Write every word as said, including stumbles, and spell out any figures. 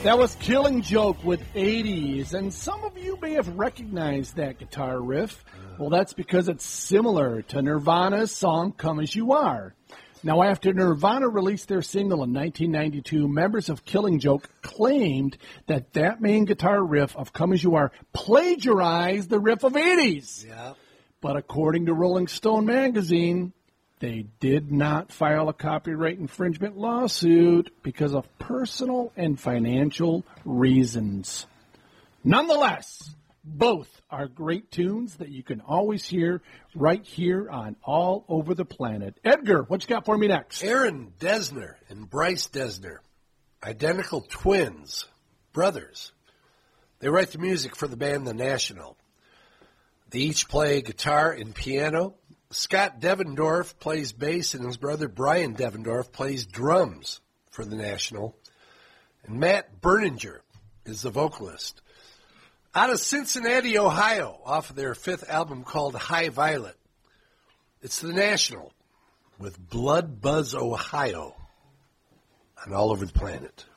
That was Killing Joke with eighties, and some of you may have recognized that guitar riff. Well, that's because it's similar to Nirvana's song Come As You Are. Now, after Nirvana released their single in nineteen ninety-two, members of Killing Joke claimed that that main guitar riff of Come As You Are plagiarized the riff of eighties. Yeah. But according to Rolling Stone magazine, they did not file a copyright infringement lawsuit because of personal and financial reasons. Nonetheless, both are great tunes that you can always hear right here on All Over the Planet. Edgar, what you got for me next? Aaron Dessner and Bryce Dessner, identical twins, brothers. They write the music for the band The National. They each play guitar and piano. Scott Devendorf plays bass, and his brother Brian Devendorf plays drums for The National. And Matt Berninger is the vocalist. Out of Cincinnati, Ohio, off of their fifth album called High Violet, it's The National with Blood Buzz Ohio on All Over the Planet.